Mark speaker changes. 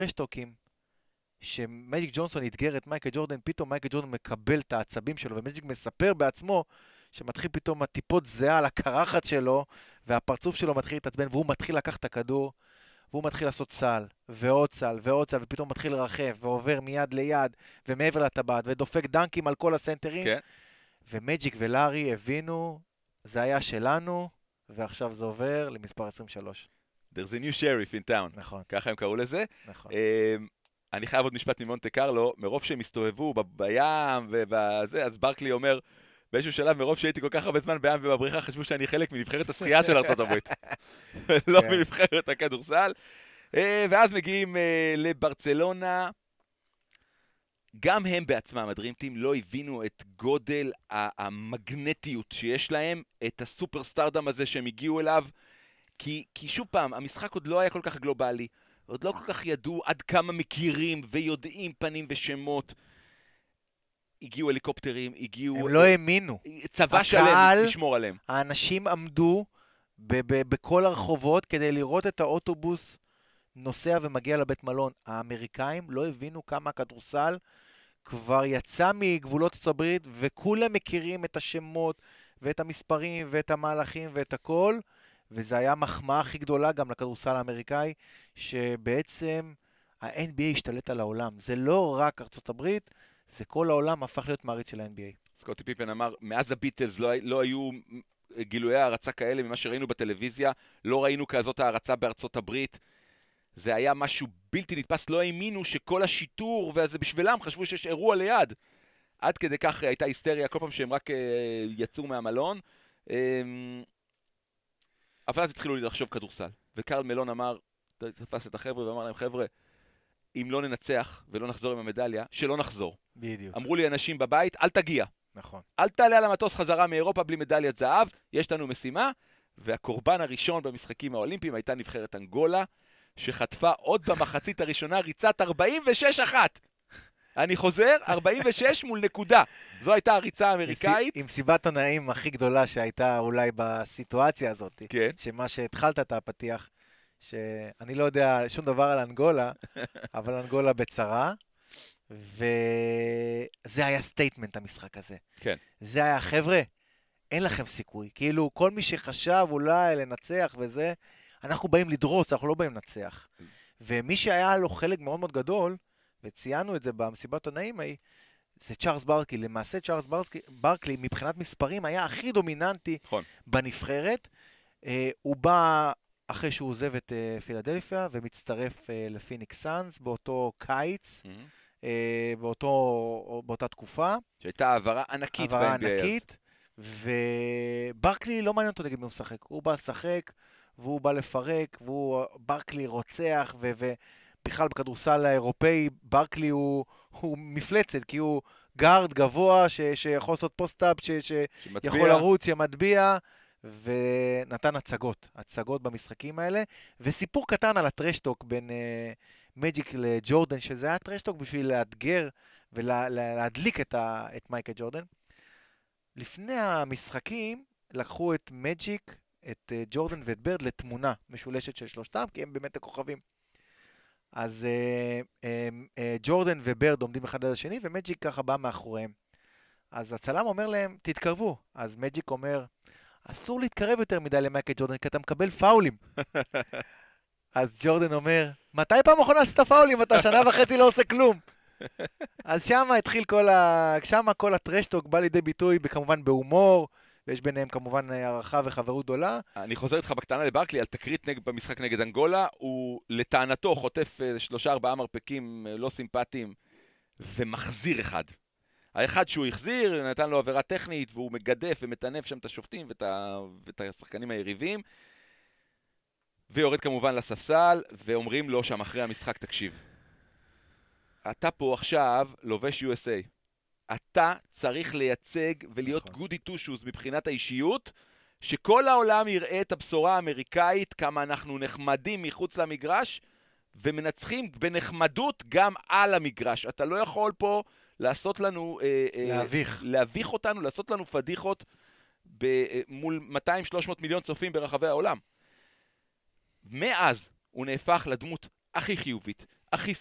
Speaker 1: טרשטוקים, שמג'יק ג'ונסון יתגר את מייקל ג'ורדן, פתאום מייקל ג'ורדן מקבל את העצבים שלו, ומג'יק מספר בעצמו שמתחיל פתאום הטיפות זהה על הקרחת שלו, והפרצוף שלו מתחיל להתעצבן, והוא מתחיל לקחת את הכדור, והוא מתחיל לעשות סל, ועוד סל, ועוד סל, ופתאום מתחיל לרחב, ועובר מיד ליד, ומעבר לטבעת, ודופק דנקים על כל הסנטרים,
Speaker 2: כן.
Speaker 1: ומג'יק ולארי הבינו, זה היה שלנו, ועכשיו זה עובר למספר 23.
Speaker 2: There's a new sheriff in town.
Speaker 1: נכון.
Speaker 2: ככה הם קראו לזה.
Speaker 1: נכון.
Speaker 2: אני חייב עוד משפט ממונטה קרלו, מרוב שהם הסתובבו בים ובזה, אז ברקלי אומר, באיזשהו שלב, מרוב שהייתי כל כך הרבה זמן בים ובבריכה, חשבו שאני חלק מנבחרת השחייה של ארצות הברית. לא מנבחרת הכדורסל. ואז מגיעים לברצלונה. גם הם בעצמם, הדרימטים, לא הבינו את גודל המגנטיות שיש להם, את הסופרסטארדם הזה שהם הגיעו אליו, כי שוב פעם, המשחק עוד לא היה כל כך גלובלי, עוד לא כל כך ידעו עד כמה מכירים ויודעים פנים ושמות. הגיעו הליקופטרים, הגיעו...
Speaker 1: הם לא האמינו.
Speaker 2: צבא שלם לשמור עליהם.
Speaker 1: האנשים עמדו בכל הרחובות כדי לראות את האוטובוס נוסע ומגיע לבית מלון. האמריקאים לא הבינו כמה הכדורסל כבר יצא מגבולות ארצות הברית, וכולם מכירים את השמות ואת המספרים ואת המהלכים ואת הכל, וזה היה מחמאה הכי גדולה גם לכדורסל האמריקאי, שבעצם ה-NBA השתלט על העולם. זה לא רק ארצות הברית, זה כל העולם הפך להיות מעריץ של ה-NBA.
Speaker 2: סקוטי פיפן אמר, מאז הביטלס לא היו גילויי הערצה כאלה ממה שראינו בטלוויזיה, לא ראינו כזאת הערצה בארצות הברית, זה היה משהו בלתי נתפס, לא האמינו שכל השיטור, וזה בשבילם חשבו שיש אירוע ליד. עד כדי כך הייתה היסטריה כל פעם שהם רק יצאו מהמלון. אבל אז התחילו לחשוב כדורסל. וקרל מלון אמר, תפס את החבר'ה ואמר להם, חבר'ה, אם לא ננצח ולא נחזור עם המדליה, שלא נחזור.
Speaker 1: בדיוק.
Speaker 2: אמרו לי אנשים בבית, אל תגיע.
Speaker 1: נכון.
Speaker 2: אל תעלה על המטוס חזרה מאירופה בלי מדליית זהב, יש לנו משימה, והקורבן הראשון במשחקים האולימפיים הייתה נבחרת אנגולה, שחטפה עוד במחצית הראשונה ריצת 46-1. אני חוזר, 46 מול נקודה. זו הייתה הריצה האמריקאית.
Speaker 1: עם סיבת עונאים הכי גדולה שהייתה אולי בסיטואציה הזאת.
Speaker 2: כן.
Speaker 1: שמה שהתחלת את הפתיח, שאני לא יודע שום דבר על אנגולה, אבל אנגולה בצרה, וזה היה סטייטמנט המשחק הזה.
Speaker 2: כן.
Speaker 1: זה היה, חבר'ה, אין לכם סיכוי. כאילו, כל מי שחשב אולי לנצח וזה, אנחנו באים לדרוס, אנחנו לא באים לנצח. ומי שהיה לו חלק מאוד מאוד גדול, וציינו את זה במסיבת עונאים ההיא, זה צ'ארלס ברקלי. למעשה צ'ארלס ברקלי מבחינת מספרים היה הכי דומיננטי בנבחרת. הוא בא אחרי שהוא עוזב את פילדלפיה ומצטרף לפיניקס סאנס באותו קיץ, באותה תקופה.
Speaker 2: שהייתה העברה ענקית ב-NBA.
Speaker 1: ענקית, וברקלי לא מעניין אותו נגד מי הוא משחק. הוא בא לשחק, והוא בא לפרק, ברקלי רוצח, ובכלל בכדורסל האירופאי, ברקלי הוא מפלצת, כי הוא גארד גבוה, שיכול לעשות פוסט-אפ, שיכול לרוץ, שמטביע, ונתן הצגות במשחקים האלה. וסיפור קטן על הטרשטוק בין מג'יק לג'ורדן, שזה היה טרשטוק בשביל לאתגר ולהדליק את מייקל ג'ורדן. לפני המשחקים לקחו את מג'יק, את ג'ורדן ואת ברד לתמונה משולשת של שלושתם, כי הם באמת הכוכבים. אז ג'ורדן וברד עומדים אחד על השני, ומג'יק ככה בא מאחוריהם. אז הצלם אומר להם, תתקרבו. אז מג'יק אומר, אסור להתקרב יותר מדי למייקל ג'ורדן, כי אתה מקבל פאולים. אז ג'ורדן אומר, מתי פעם אחרונה עשית פאולים? אתה שנה וחצי לא עושה כלום. אז שמה התחיל שמה כל הטרשטוק בא לידי ביטוי, כמובן בהומור, ויש ביניהם כמובן הערכה וחברות גדולה.
Speaker 2: אני חוזר איתך בקטנה לברקלי, על תקרית במשחק נגד אנגולה, הוא לטענתו חוטף 3-4 מרפקים לא סימפטיים, ומחזיר אחד. האחד שהוא החזיר, נתן לו עבירה טכנית, והוא מגדף ומטנף שם את השופטים ואת השחקנים היריבים, ויורד כמובן לספסל, ואומרים לו שם אחרי המשחק, תקשיב. אתה פה עכשיו לובש USA. אתה צריך לייצג ולהיות גודי טושוז מבחינת האישיות, שכל העולם יראה את הבשורה האמריקאית, כמה אנחנו נחמדים מחוץ למגרש, ומנצחים בנחמדות גם על המגרש. אתה לא יכול פה לעשות לנו... להביך אותנו, לעשות לנו פדיחות מול 200-300 מיליון צופים ברחבי העולם. מאז הוא נהפך לדמות הכי חיובית, הכי